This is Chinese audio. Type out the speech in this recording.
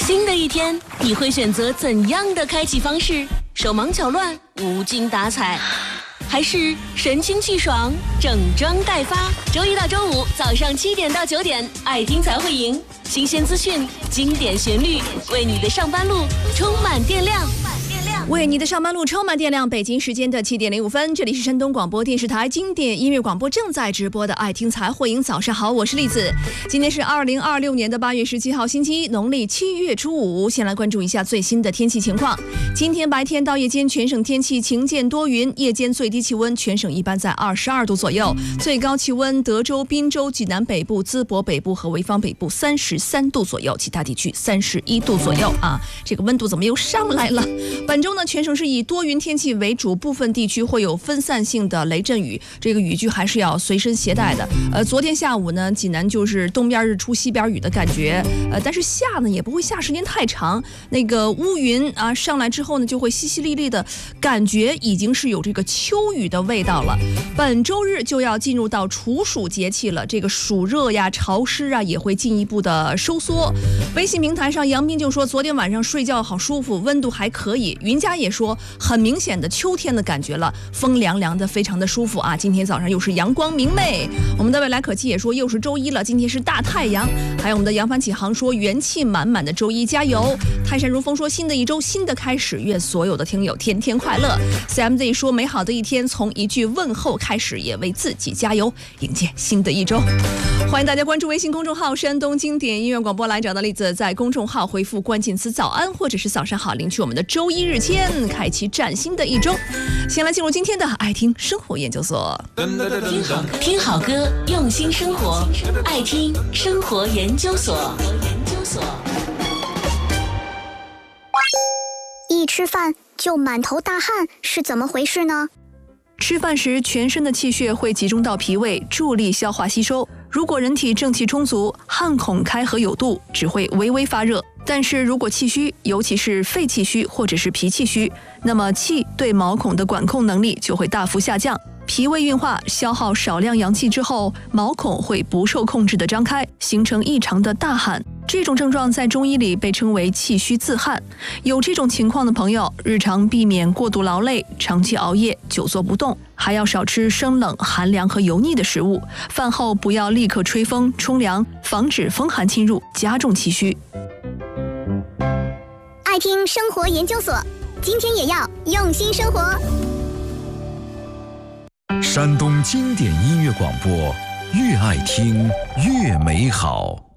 新的一天，你会选择怎样的开启方式？手忙脚乱、无精打采，还是神清气爽、整装待发？周一到周五早上7点到9点，爱听才会赢。新鲜资讯，经典旋律，为你的上班路充满电量。 为你的上班路充满电量。北京时间的7点05分，这里是山东广播电视台经典音乐广播正在直播的爱听才会赢。早上好，我是栗子。今天是2026年的8月17号星期一，农历7月初5。先来关注一下最新的天气情况。今天白天到夜间全省天气晴间多云，夜间最低气温全省一般在22度左右，最高气温德州、滨州、济南北部、淄博北部和潍坊北部33度左右，其他地区31度左右啊。这个温度怎么又上来了？本周呢，全省是以多云天气为主，部分地区会有分散性的雷阵雨，这个雨具还是要随身携带的。昨天下午呢，济南就是东边日出西边雨的感觉，但是下呢也不会下时间太长，那个乌云啊上来之后呢，就会淅淅沥沥的感觉，已经是有这个秋雨的味道了。本周日就要进入到处暑节气了，这个暑热呀、潮湿啊也会进一步的收缩。微信平台上杨斌就说，昨天晚上睡觉好舒服，温度还可以。云家也说很明显的秋天的感觉了，风凉凉的，非常的舒服啊。今天早上又是阳光明媚。我们的未来可期也说又是周一了，今天是大太阳。还有我们的扬帆起航说元气满满的周一，加油。泰山如风说新的一周新的开始，愿所有的听友天天快乐。CMZ 说美好的一天从一句问候开始，也为自己加油，迎接新的一周。欢迎大家关注微信公众号山东经典音乐广播，来找到栗子，在公众号回复关键词早安或者是早上好，领取我们的周一日签，开启崭新的一周。先来进入今天的爱听生活研究所。 听好歌，用心生活，爱听生活研究所。 一吃饭就满头大汗是怎么回事呢？ 吃饭时全身的气血会集中到脾胃，助力消化吸收。如果人体正气充足，汗孔开合有度，只会微微发热。但是如果气虚，尤其是肺气虚或者是脾气虚，那么气对毛孔的管控能力就会大幅下降。脾胃运化消耗少量阳气之后，毛孔会不受控制的张开，形成异常的大汗。这种症状在中医里被称为气虚自汗。有这种情况的朋友，日常避免过度劳累，长期熬夜、久坐不动，还要少吃生冷、寒凉和油腻的食物。饭后不要立刻吹风、冲凉，防止风寒侵入，加重气虚。 爱听生活研究所，今天也要用心生活。 山东经典音乐广播，越爱听越美好。